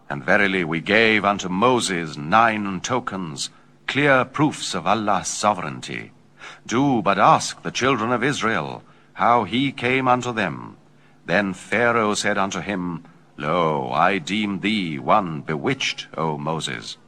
And verily we gave unto Moses 9 tokens, clear proofs of Allah's sovereignty. Do but ask the children of Israel, how he came unto them. Then Pharaoh said unto him, Lo, I deem thee one bewitched, O Moses.